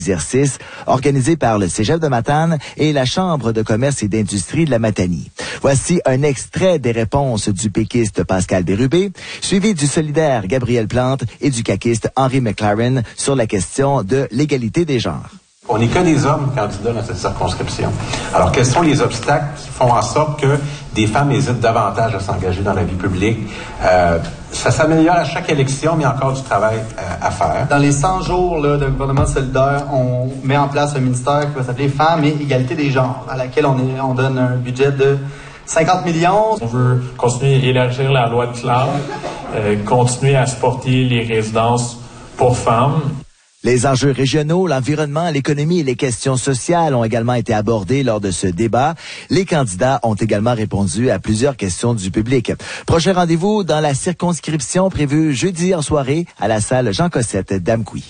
exercice organisé par le Cégep de Matane et la Chambre de commerce et d'industrie de la Matanie. Voici un extrait des réponses du péquiste Pascal Bérubé, suivi du solidaire Gabriel Plante et du caquiste Henry McLaren sur la question de l'égalité des genres. On n'est que des hommes candidats dans cette circonscription. Alors, quels sont les obstacles qui font en sorte que des femmes hésitent davantage à s'engager dans la vie publique? Ça s'améliore à chaque élection, mais il y a encore du travail à faire. Dans les 100 jours là, d'un gouvernement solidaire, on met en place un ministère qui va s'appeler Femmes et égalité des genres, à laquelle on donne un budget de 50 millions. On veut continuer à élargir la loi de classe, continuer à supporter les résidences pour femmes. Les enjeux régionaux, l'environnement, l'économie et les questions sociales ont également été abordés lors de ce débat. Les candidats ont également répondu à plusieurs questions du public. Prochain rendez-vous dans la circonscription prévue jeudi en soirée à la salle Jean Cossette d'Amqui.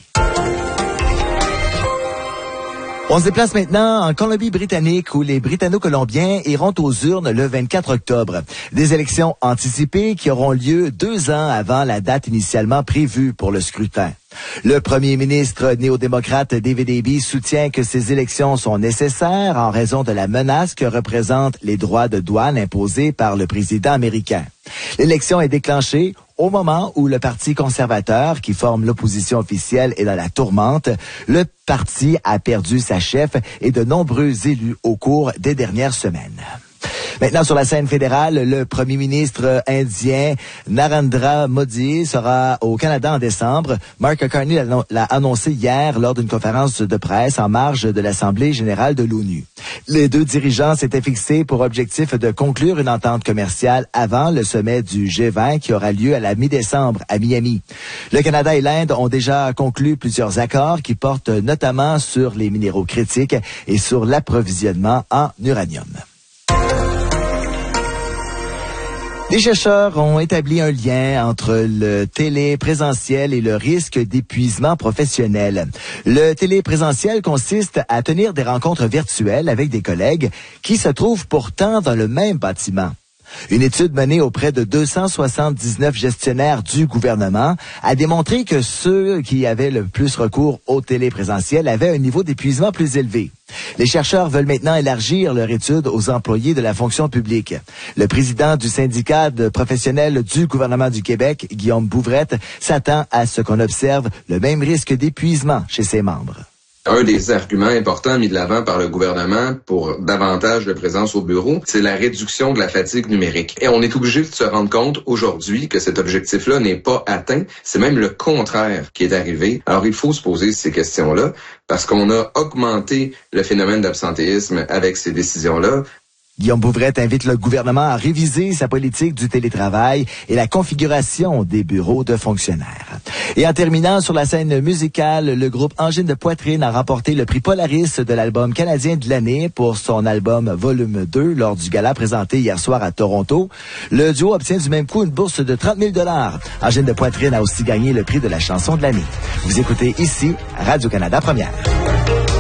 On se déplace maintenant en Colombie-Britannique où les Britanno-Colombiens iront aux urnes le 24 octobre. Des élections anticipées qui auront lieu 2 ans avant la date initialement prévue pour le scrutin. Le premier ministre néo-démocrate David Eby soutient que ces élections sont nécessaires en raison de la menace que représentent les droits de douane imposés par le président américain. L'élection est déclenchée au moment où le Parti conservateur, qui forme l'opposition officielle, est dans la tourmente. Le parti a perdu sa chef et de nombreux élus au cours des dernières semaines. Maintenant, sur la scène fédérale, le premier ministre indien Narendra Modi sera au Canada en décembre. Mark Carney l'a annoncé hier lors d'une conférence de presse en marge de l'Assemblée générale de l'ONU. Les deux dirigeants s'étaient fixés pour objectif de conclure une entente commerciale avant le sommet du G20 qui aura lieu à la mi-décembre à Miami. Le Canada et l'Inde ont déjà conclu plusieurs accords qui portent notamment sur les minéraux critiques et sur l'approvisionnement en uranium. Les chercheurs ont établi un lien entre le téléprésentiel et le risque d'épuisement professionnel. Le téléprésentiel consiste à tenir des rencontres virtuelles avec des collègues qui se trouvent pourtant dans le même bâtiment. Une étude menée auprès de 279 gestionnaires du gouvernement a démontré que ceux qui avaient le plus recours au téléprésentiel avaient un niveau d'épuisement plus élevé. Les chercheurs veulent maintenant élargir leur étude aux employés de la fonction publique. Le président du syndicat de professionnels du gouvernement du Québec, Guillaume Bouvrette, s'attend à ce qu'on observe le même risque d'épuisement chez ses membres. Un des arguments importants mis de l'avant par le gouvernement pour davantage de présence au bureau, c'est la réduction de la fatigue numérique. Et on est obligé de se rendre compte aujourd'hui que cet objectif-là n'est pas atteint. C'est même le contraire qui est arrivé. Alors il faut se poser ces questions-là parce qu'on a augmenté le phénomène d'absentéisme avec ces décisions-là. Guillaume Bouvrette invite le gouvernement à réviser sa politique du télétravail et la configuration des bureaux de fonctionnaires. Et en terminant sur la scène musicale, le groupe Angine de Poitrine a remporté le prix Polaris de l'album canadien de l'année pour son album Volume 2 lors du gala présenté hier soir à Toronto. Le duo obtient du même coup une bourse de 30 000 $. Angine de Poitrine a aussi gagné le prix de la chanson de l'année. Vous écoutez ici Radio-Canada Première.